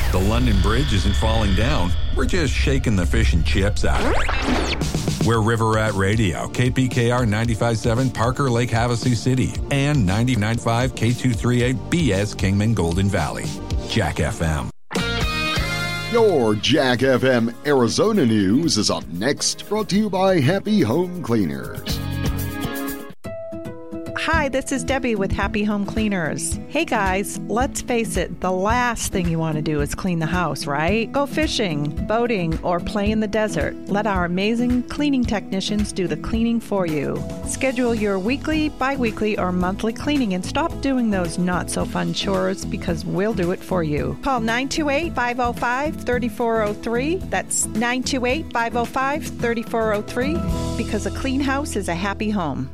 The London Bridge isn't falling down. We're just shaking the fish and chips out of it. We're River Rat Radio, KPKR 95.7 Parker Lake Havasu City, and 99.5 K238 BS Kingman Golden Valley. Jack FM. Your Jack FM Arizona news is up next, brought to you by Happy Home Cleaners. Hi, this is Debbie with Happy Home Cleaners. Hey guys, let's face it, the last thing you want to do is clean the house, right? Go fishing, boating, or play in the desert. Let our amazing cleaning technicians do the cleaning for you. Schedule your weekly, bi-weekly, or monthly cleaning and stop doing those not-so-fun chores because we'll do it for you. Call 928-505-3403. That's 928-505-3403 because a clean house is a happy home.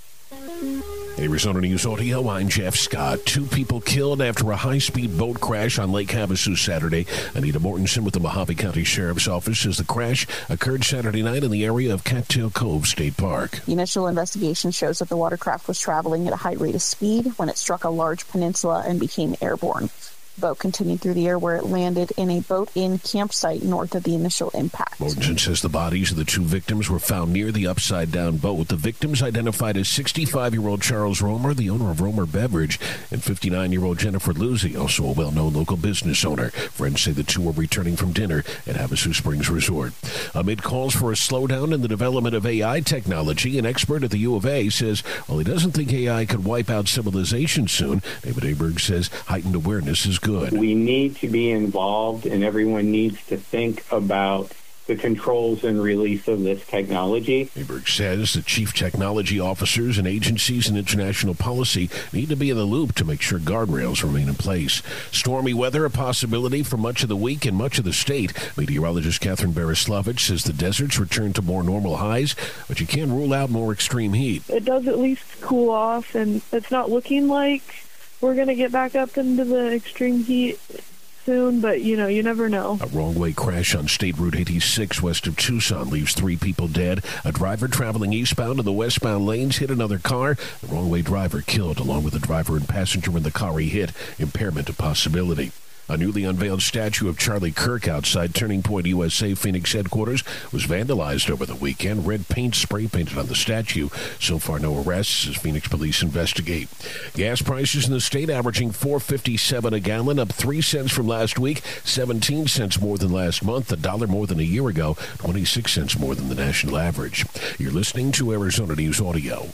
Arizona News Audio, I'm Jeff Scott. 2 people killed after a high-speed boat crash on Lake Havasu Saturday. Anita Mortensen with the Mojave County Sheriff's Office says the crash occurred Saturday night in the area of Cattail Cove State Park. The initial investigation shows that the watercraft was traveling at a high rate of speed when it struck a large peninsula and became airborne. The boat continued through the air where it landed in a boat-in campsite north of the initial impact. Mortensen says the bodies of the 2 victims were found near the upside-down boat. The victims identified as 65-year-old Charles Romer, the owner of Romer Beverage, and 59-year-old Jennifer Luzzi, also a well-known local business owner. Friends say the 2 were returning from dinner at Havasu Springs Resort. Amid calls for a slowdown in the development of AI technology, an expert at the U of A says while he doesn't think AI could wipe out civilization soon, David Aberg says heightened awareness is good. We need to be involved, and everyone needs to think about the controls and release of this technology. Aberg says the chief technology officers and agencies and international policy need to be in the loop to make sure guardrails remain in place. Stormy weather a possibility for much of the week in much of the state. Meteorologist Catherine Bereslavich says the deserts return to more normal highs, but you can't rule out more extreme heat. It does at least cool off, and it's not looking like we're going to get back up into the extreme heat soon, but, you never know. A wrong-way crash on State Route 86 west of Tucson leaves 3 people dead. A driver traveling eastbound in the westbound lanes hit another car. The wrong-way driver killed, along with the driver and passenger in the car he hit. Impairment a possibility. A newly unveiled statue of Charlie Kirk outside Turning Point USA Phoenix headquarters was vandalized over the weekend. Red paint spray painted on the statue. So far, no arrests as Phoenix police investigate. Gas prices in the state averaging $4.57 a gallon, up 3 cents from last week, 17 cents more than last month, $1 more than a year ago, 26 cents more than the national average. You're listening to Arizona News Audio.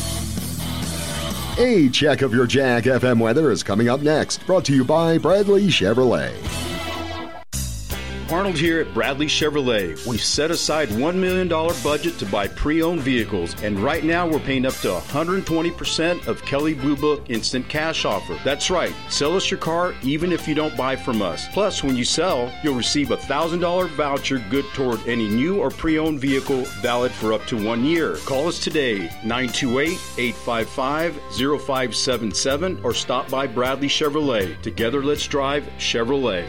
A check of your Jack FM weather is coming up next, brought to you by Bradley Chevrolet. Arnold here at Bradley Chevrolet. We've set aside $1 million budget to buy pre-owned vehicles, and right now we're paying up to 120% of Kelley Blue Book Instant Cash offer. That's right. Sell us your car even if you don't buy from us. Plus, when you sell, you'll receive a $1,000 voucher good toward any new or pre-owned vehicle valid for up to 1 year. Call us today, 928-855-0577, or stop by Bradley Chevrolet. Together, let's drive Chevrolet.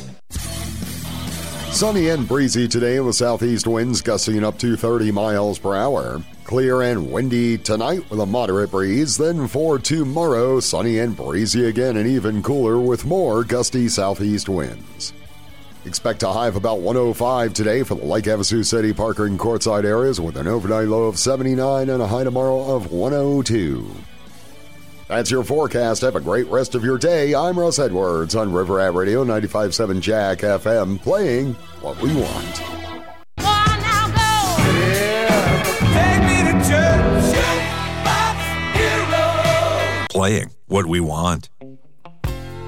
Sunny and breezy today with southeast winds gusting up to 30 miles per hour. Clear and windy tonight with a moderate breeze. Then for tomorrow, sunny and breezy again and even cooler with more gusty southeast winds. Expect a high of about 105 today for the Lake Havasu City, Parker, and Quartzsite areas with an overnight low of 79 and a high tomorrow of 102. That's your forecast. Have a great rest of your day. I'm Russ Edwards on River Rat Radio 95.7 Jack FM, playing what we want. Playing what we want.